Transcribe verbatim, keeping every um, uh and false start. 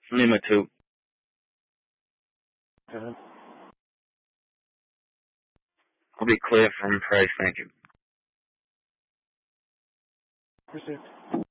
Lima two. Uh, I'll be clear from price, thank you. Received.